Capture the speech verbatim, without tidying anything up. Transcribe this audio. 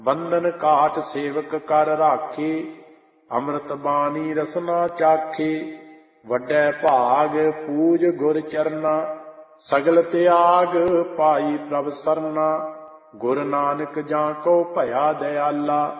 ਬੰਧਨ ਕਾਟ ਸੇਵਕ ਕਰ ਰਾਖੇ, ਅੰਮ੍ਰਿਤ ਬਾਣੀ ਰਸਨਾ ਚਾਖੇ। ਵੱਡੈ ਭਾਗ ਪੂਜ ਗੁਰ ਚਰਨਾ, ਸਗਲ ਤਿਆਗ ਪਾਈ ਪ੍ਰਭ ਸਰਨਾ। ਗੁਰੂ ਨਾਨਕ ਜਾਂ ਕੋ ਭਇਆ ਦਇਆਲਾ,